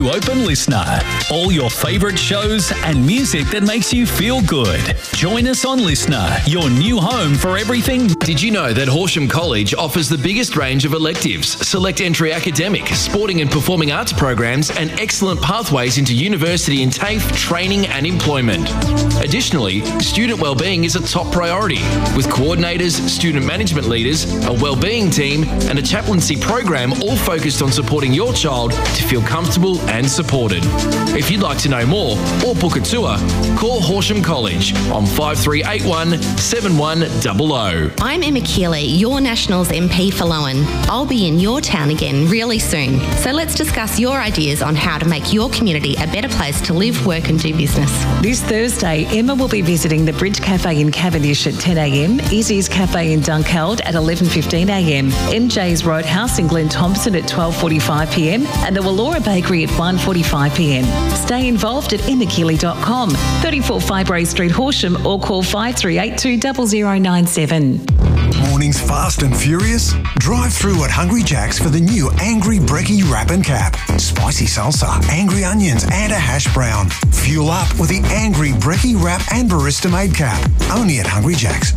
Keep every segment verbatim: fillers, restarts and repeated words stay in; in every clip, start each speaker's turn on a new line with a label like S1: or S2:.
S1: Open Listener. All your favourite shows and music that makes you feel good. Join us on Listener, your new home for everything.
S2: Did you know that Horsham College offers the biggest range of electives, select entry academic, sporting and performing arts programs, and excellent pathways into university and TAFE training and employment? Additionally, student wellbeing is a top priority, with coordinators, student management leaders, a wellbeing team, and a chaplaincy program all focused on supporting your child to feel comfortable and supported. If you'd like to know more or book a tour, call Horsham College on five three eight one, seven one zero zero.
S3: I'm Emma Keeley, your Nationals M P for Lowan. I'll be in your town again really soon. So let's discuss your ideas on how to make your community a better place to live, work and do business.
S4: This Thursday, Emma will be visiting the Bridge Cafe in Cavendish at ten a m, Izzy's Cafe in Dunkeld at eleven fifteen a m, M J's Roadhouse in Glen Thompson at twelve forty-five p m and the Wallora Bakery at one forty-five p m. Stay involved at emma keeley dot com, thirty-four Fibrae Street, Horsham, or call five three eight two zero zero nine seven.
S5: Mornings fast and furious? Drive through at Hungry Jack's for the new Angry Brekkie Wrap and Cap. Spicy salsa, angry onions and a hash brown. Fuel up with the Angry Brekkie Wrap and Barista Made Cap. Only at Hungry Jack's.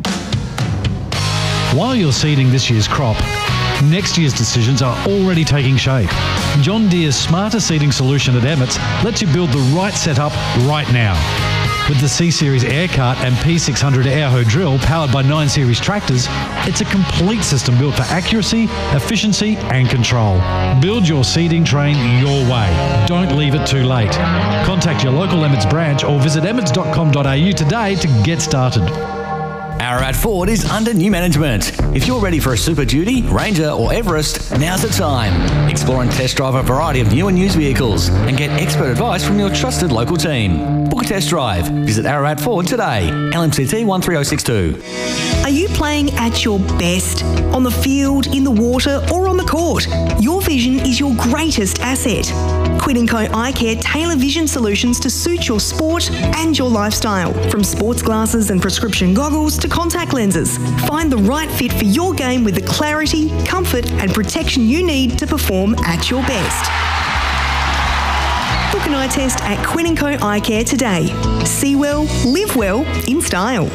S6: While you're seeding this year's crop, next year's decisions are already taking shape. John Deere's smarter seeding solution at Emmets lets you build the right setup right now. With the C-Series Air Cart and P six hundred Airho drill powered by nine Series tractors, it's a complete system built for accuracy, efficiency and control. Build your seeding train your way. Don't leave it too late. Contact your local Emmets branch or visit emmets dot com dot a u today to get started.
S7: Ararat Ford is under new management. If you're ready for a Super Duty, Ranger or Everest, now's the time. Explore and test drive a variety of new and used vehicles and get expert advice from your trusted local team. Book a test drive. Visit Ararat Ford today. L M C T one three zero six two.
S8: Are you playing at your best? On the field, in the water or on the court? Your vision is your greatest asset. Quinn and Co Eye Care tailor vision solutions to suit your sport and your lifestyle. From sports glasses and prescription goggles to contact lenses. Find the right fit for your game with the clarity, comfort and protection you need to perform at your best. Book an eye test at Quinn and Co Eye Care today. See well, live well in style.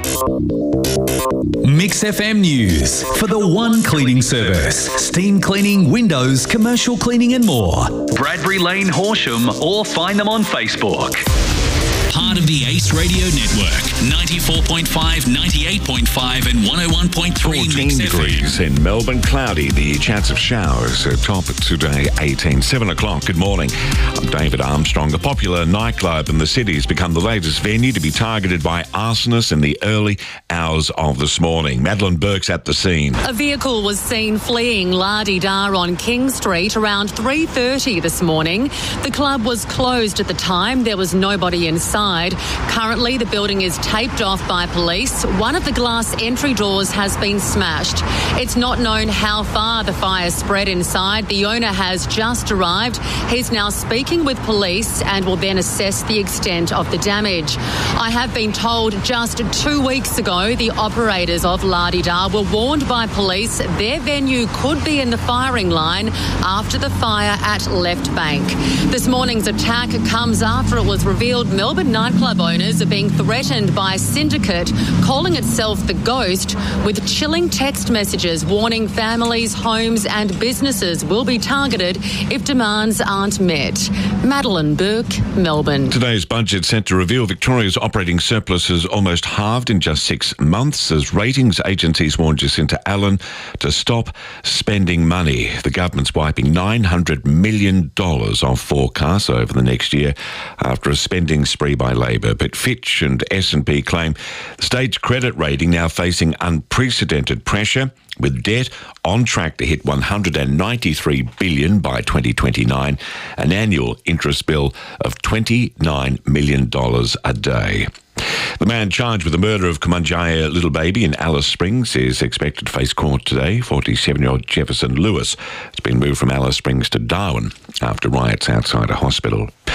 S1: Mix F M News for the One Cleaning Service. Steam cleaning, windows, commercial cleaning and more. Bradbury Lane, Horsham, or find them on Facebook. Part of the Ace Radio Network, ninety-four point five, ninety-eight point five and one oh one point three
S9: fourteen degrees in Melbourne, cloudy. The chance of showers uh, top today, eighteen. seven o'clock, good morning. I'm David Armstrong. A popular nightclub in the city has become the latest venue to be targeted by arsonists in the early hours of this morning. Madeline Burke's at the scene.
S10: A vehicle was seen fleeing La-di-da on King Street around three thirty this morning. The club was closed at the time. There was nobody inside. Currently, the building is taped off by police. One of the glass entry doors has been smashed. It's not known how far the fire spread inside. The owner has just arrived. He's now speaking with police and will then assess the extent of the damage. I have been told just two weeks ago the operators of La-di-da were warned by police their venue could be in the firing line after the fire at Left Bank. This morning's attack comes after it was revealed Melbourne nightclub owners are being threatened by a syndicate calling itself The Ghost, with chilling text messages warning families, homes and businesses will be targeted if demands aren't met. Madeline Burke, Melbourne.
S9: Today's budget set to reveal Victoria's operating surplus has almost halved in just six months as ratings agencies warn Jacinta Allen to stop spending money. The government's wiping nine hundred million dollars off forecasts over the next year after a spending spree by Labor, but Fitch and S and P claim the state's credit rating now facing unprecedented pressure, with debt on track to hit one hundred ninety-three billion dollars by twenty twenty-nine, an annual interest bill of twenty-nine million dollars a day. The man charged with the murder of Kumanjaya little baby in Alice Springs is expected to face court today. forty-seven-year-old Jefferson Lewis has been moved from Alice Springs to Darwin after riots outside a hospital.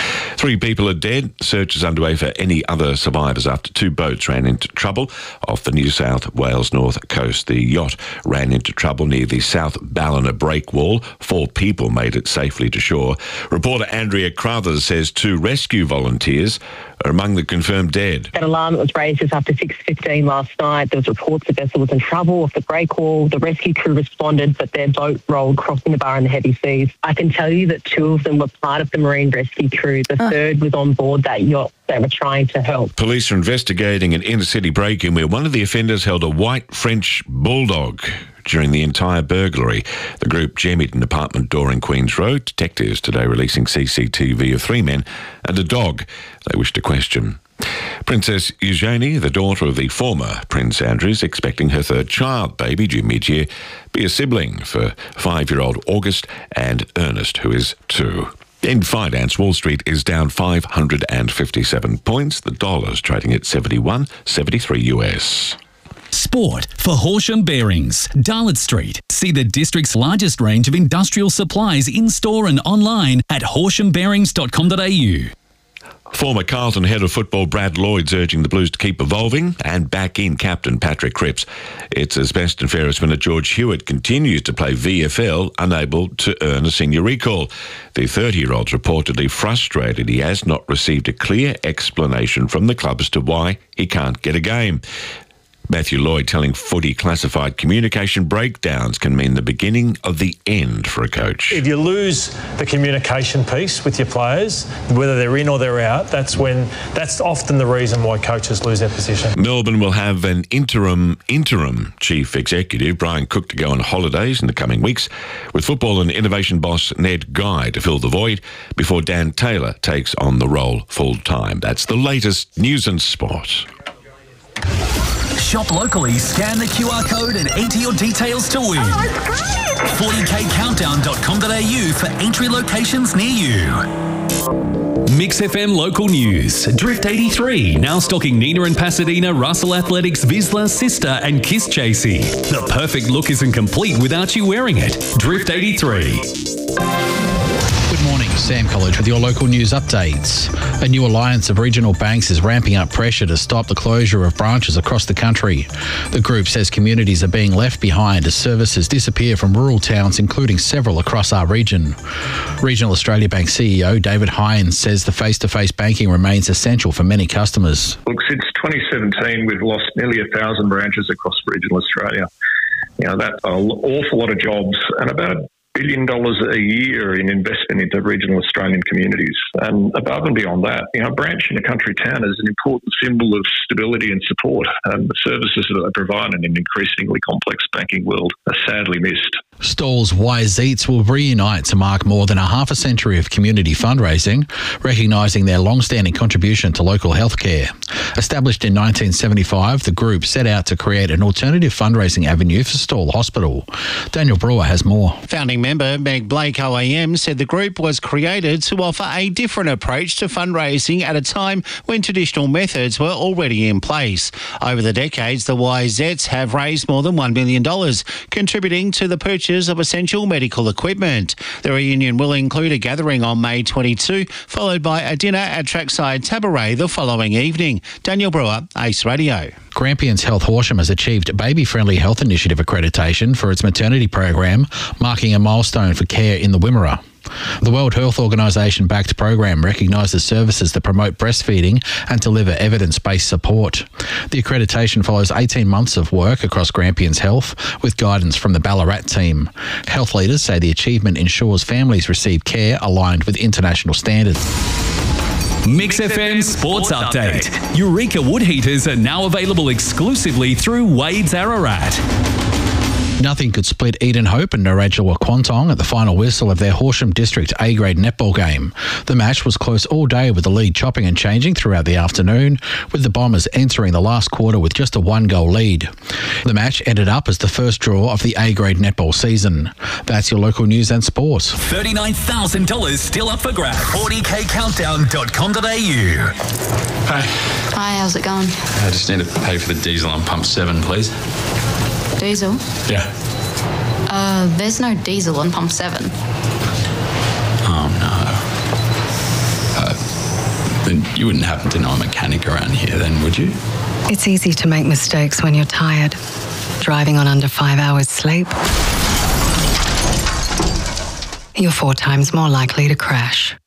S9: Three people are dead. Search is underway for any other survivors after two boats ran into trouble off the New South Wales north coast. The yacht ran into trouble near the South Ballina breakwall. Four people made it safely to shore. Reporter Andrea Crothers says two rescue volunteers are among the confirmed dead.
S11: That alarm was raised just after six fifteen last night. There was reports the vessel was in trouble off the breakwall. The rescue crew responded, but their boat rolled crossing the bar in the heavy seas. I can tell you that two of them were part of the marine rescue crew. The oh. third was on board that yacht. They were trying to help.
S9: Police are investigating an inner-city break-in where one of the offenders held a white French bulldog during the entire burglary. The group jammed an apartment door in Queen's Road. Detectives today releasing C C T V of three men and a dog they wish to question. Princess Eugenie, the daughter of the former Prince Andrew, is expecting her third child, baby, due mid-year, be a sibling for five-year-old August and Ernest, who is two. In finance, Wall Street is down five hundred fifty-seven points. The dollar's trading at seventy-one seventy-three U S.
S1: Sport for Horsham Bearings, Darlot Street. See the district's largest range of industrial supplies in-store and online at horsham bearings dot com dot a u.
S9: Former Carlton head of football Brad Lloyd's urging the Blues to keep evolving and back in captain Patrick Cripps. It's as best and fairest winner George Hewitt continues to play V F L, unable to earn a senior recall. The thirty-year-old's reportedly frustrated he has not received a clear explanation from the club as to why he can't get a game. Matthew Lloyd telling Footy Classified communication breakdowns can mean the beginning of the end for a coach.
S12: If you lose the communication piece with your players, whether they're in or they're out, that's when that's often the reason why coaches lose their position.
S9: Melbourne will have an interim interim chief executive, Brian Cook, to go on holidays in the coming weeks, with football and innovation boss Ned Guy to fill the void before Dan Taylor takes on the role full time. That's the latest news and sport.
S1: Shop locally, scan the Q R code and enter your details to win.
S8: Oh,
S1: forty k countdown dot com dot a u for entry locations near you. Mix F M local news. Drift eighty-three, now stocking Nina and Pasadena, Russell Athletics, Vizsla, Sister and Kiss Chasey. The perfect look isn't complete without you wearing it. Drift eighty-three.
S13: Good morning, Sam College with your local news updates. A new alliance of regional banks is ramping up pressure to stop the closure of branches across the country. The group says communities are being left behind as services disappear from rural towns, including several across our region. Regional Australia Bank C E O David Hines says the face-to-face banking remains essential for many customers.
S14: Look, since twenty seventeen, we've lost nearly a thousand branches across regional Australia. You know, that's an awful lot of jobs and about a billion dollars a year in investment into regional Australian communities. And above and beyond that, you know, a branch in a country town is an important symbol of stability and support. And the services that they provide in an increasingly complex banking world are sadly missed.
S13: Stall's Wise Eats will reunite to mark more than a half a century of community fundraising, recognising their long-standing contribution to local healthcare. Established in nineteen seventy-five, the group set out to create an alternative fundraising avenue for Stall Hospital. Daniel Brewer has more.
S15: Founding member Meg Blake O A M said the group was created to offer a different approach to fundraising at a time when traditional methods were already in place. Over the decades, the Wisettes have raised more than one million dollars, contributing to the purchase of essential medical equipment. The reunion will include a gathering on May twenty-second, followed by a dinner at Trackside Tabaret the following evening. Daniel Brewer, Ace Radio.
S13: Grampians Health Horsham has achieved Baby-Friendly Health Initiative accreditation for its maternity program, marking a milestone for care in the Wimmera. The World Health Organisation-backed program recognises services that promote breastfeeding and deliver evidence-based support. The accreditation follows eighteen months of work across Grampians Health with guidance from the Ballarat team. Health leaders say the achievement ensures families receive care aligned with international standards.
S1: Mix F M Sports Update. Eureka wood heaters are now available exclusively through Wade's Ararat.
S13: Nothing could split Eden Hope and Narrajula Quantong at the final whistle of their Horsham District A-grade netball game. The match was close all day with the lead chopping and changing throughout the afternoon, with the Bombers entering the last quarter with just a one-goal lead. The match ended up as the first draw of the A-grade netball season. That's your local news and sports.
S1: thirty-nine thousand dollars still up for grabs. forty k countdown dot com dot a u.
S16: Hi.
S17: Hi, how's it going?
S16: I just need to pay for the diesel on pump seven, please.
S17: Diesel?
S16: Yeah.
S17: Uh, there's no diesel on pump seven.
S16: Oh, no. Uh, then you wouldn't happen to know a mechanic around here then, would you?
S18: It's easy to make mistakes when you're tired. Driving on under five hours sleep, you're four times more likely to crash.